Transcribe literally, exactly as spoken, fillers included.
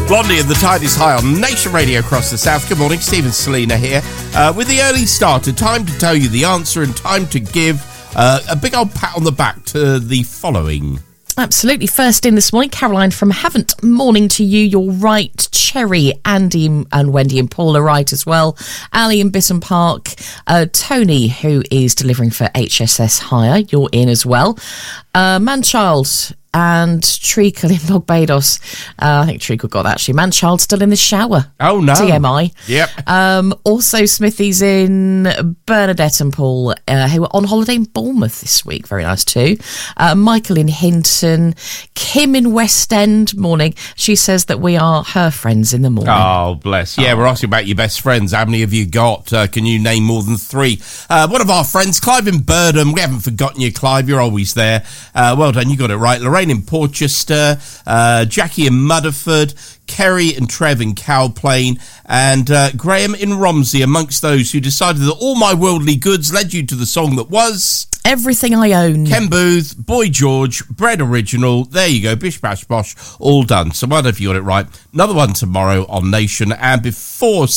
Blondie and the Tide is High on Nation Radio across the south. Good morning, Stephen Selina here uh, with the early starter. Time to tell you the answer and time to give uh, a big old pat on the back to the following. Absolutely. First in this morning, Caroline from Havant. Morning to you. You're right. Cherry, Andy and Wendy and Paul are right as well. Ali in Bitton Park. Uh, Tony, who is delivering for H S S Hire. You're in as well. Uh, Manchild and Treacle in Bogbados. Uh, I think Treacle got that, actually. Manchild still in the shower. Oh, no. T M I. Yep. Um, also, Smithies in Bernadette and Paul, uh, who are on holiday in Bournemouth this week. Very nice, too. Uh, Michael in Hinton. Kim in West End. Morning. She says that we are her friends in the morning. Oh, bless. Yeah, oh. We're asking about your best friends. How many have you got? Uh, can you name more than three? Uh, one of our friends, Clive in Burdham. We haven't forgotten you, Clive. You're always there. Uh, well done. You got it right. Lorraine in Portchester, uh, Jackie in Mudderford, Kerry and Trev in Cowplain, and uh, Graham in Romsey, amongst those who decided that all my worldly goods led you to the song that was... Everything I Own. Ken Booth, Boy George, Bread Original. There you go, bish bash bosh, all done. So well done if you got it right. Another one tomorrow on Nation, and before